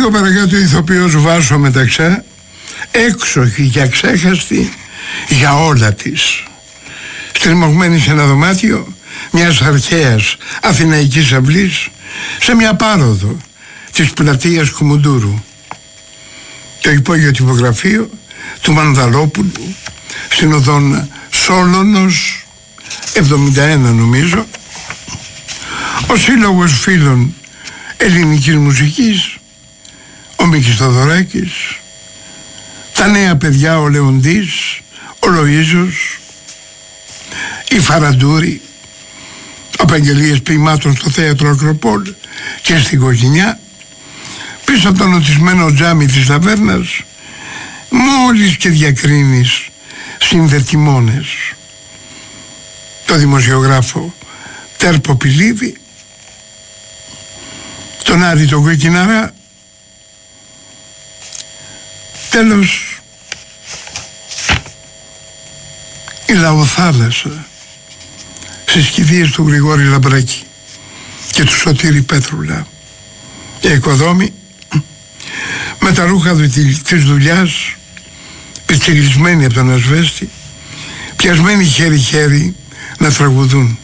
Λίγο παρακάτω η ηθοποιός Βάσο Μεταξά, έξοχη και αξέχαστη για όλα της, στριμωγμένη σε ένα δωμάτιο μιας αρχαίας αθηναϊκής αυλής, σε μια πάροδο της πλατείας Κουμουντούρου. Το υπόγειο τυπογραφείο του Μανδαλόπουλου στην οδόν Σόλωνος 71 νομίζω, ο Σύλλογος Φίλων Ελληνικής Μουσικής, ο Μίκης Θοδωράκης, τα νέα παιδιά, ο Λεοντής, ο Λοΐζος, η Φαραντούρη, απαγγελίες ποιημάτων στο θέατρο Ακροπόλ και στην Κοκκινιά, πίσω από το νοτισμένο τζάμι της ταβέρνας, μόλις και διακρίνεις συνδετημόνες, το δημοσιογράφο Τέρπο Πηλίδη, τον Άρη τον Κοκκιναρά, τέλος η Λαοθάλασσα στις κηδείες του Γρηγόρη Λαμπράκη και του Σωτήρη Πέτρουλα, και οικοδόμοι με τα ρούχα της δουλειάς, πιτσιλισμένοι από τον ασβέστη, πιασμένοι χέρι-χέρι να τραγουδούν.